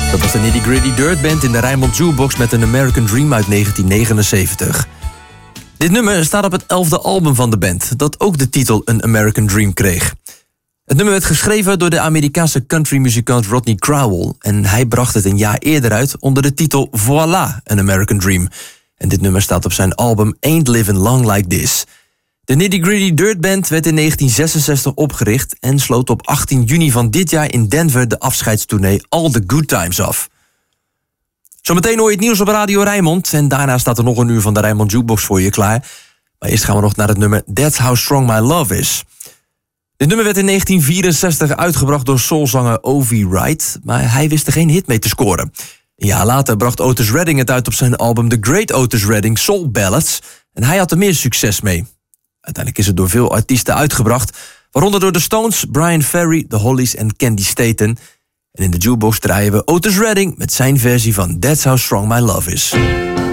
Dat was de Nitty Gritty Dirt Band in de Rijnmond Jukebox met een American Dream uit 1979. Dit nummer staat op het 11e album van de band, dat ook de titel An American Dream kreeg. Het nummer werd geschreven door de Amerikaanse countrymuzikant Rodney Crowell en hij bracht het een jaar eerder uit onder de titel Voilà, An American Dream. En dit nummer staat op zijn album Ain't Living Long Like This. De Nitty Gritty Dirt Band werd in 1966 opgericht en sloot op 18 juni van dit jaar in Denver de afscheidstournee All the Good Times af. Zometeen hoor je het nieuws op Radio Rijnmond en daarna staat er nog een uur van de Rijnmond Jukebox voor je klaar. Maar eerst gaan we nog naar het nummer That's How Strong My Love Is. Dit nummer werd in 1964 uitgebracht door soulzanger Ovi Wright, maar hij wist er geen hit mee te scoren. Een jaar later bracht Otis Redding het uit op zijn album The Great Otis Redding Soul Ballads en hij had er meer succes mee. Uiteindelijk is het door veel artiesten uitgebracht, waaronder door de Stones, Brian Ferry, The Hollies en Candy Staten. En in de jukebox draaien we Otis Redding met zijn versie van That's How Strong My Love Is.